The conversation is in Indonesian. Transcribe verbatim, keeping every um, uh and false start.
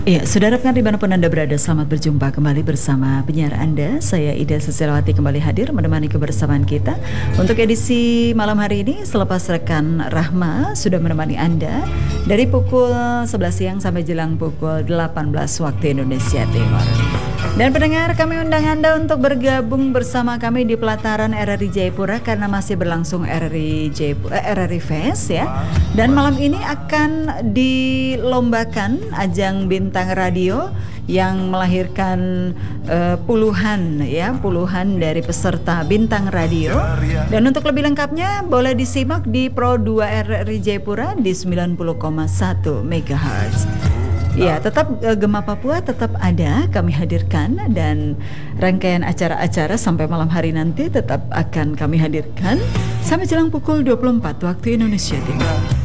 Iya, saudara pendengar dimanapun Anda berada, selamat berjumpa kembali bersama penyiar Anda. Saya Ida Susilawati kembali hadir menemani kebersamaan kita untuk edisi malam hari ini. Selepas rekan Rahma sudah menemani Anda dari pukul sebelas siang sampai jelang pukul delapan belas waktu Indonesia Timur. Dan pendengar, kami undang Anda untuk bergabung bersama kami di pelataran R R I Jayapura karena masih berlangsung R R I Jayapura, eh, R R I Fest ya. Dan malam ini akan dilombakan ajang bintang radio yang melahirkan uh, puluhan ya, puluhan dari peserta bintang radio. Dan untuk lebih lengkapnya boleh disimak di Pro dua R R I Jayapura di sembilan puluh koma satu megahertz. Ya, tetap uh, Gema Papua tetap ada kami hadirkan, dan rangkaian acara-acara sampai malam hari nanti tetap akan kami hadirkan sampai jelang pukul dua puluh empat waktu Indonesia Timur.